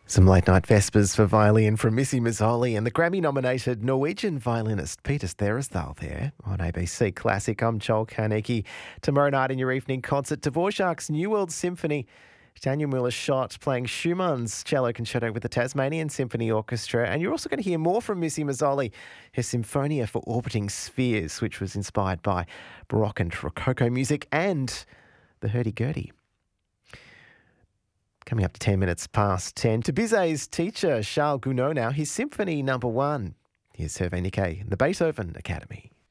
Some late night vespers for violin from Missy Mazzoli and the Grammy-nominated Norwegian violinist Peter Sterresdal there on ABC Classic. I'm Joel Carnegie. Tomorrow night in your evening concert, Dvorak's New World Symphony. Daniel Muller-Schott playing Schumann's cello concerto with the Tasmanian Symphony Orchestra. And you're also going to hear more from Missy Mazzoli, her Symphonia for Orbiting Spheres, which was inspired by Baroque and Rococo music, and the hurdy-gurdy. Coming up to 10 minutes past 10. To Bizet's teacher, Charles Gounod now, his Symphony No. 1. Here's Hervé Niquet, the Beethoven Academy.